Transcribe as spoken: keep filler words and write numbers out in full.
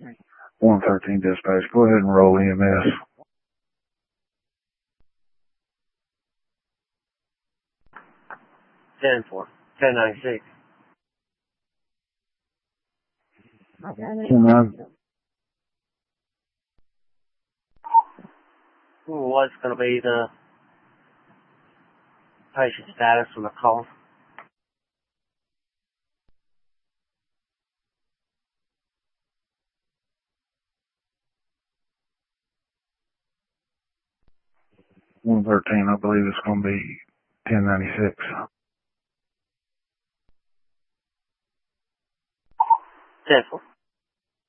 one thirteen dispatch, go ahead and roll E M S. ten four, ten ninety-six. ten nine. What's going to be the patient status on the call? one thirteen, I believe it's going to be ten ninety-six. ten four.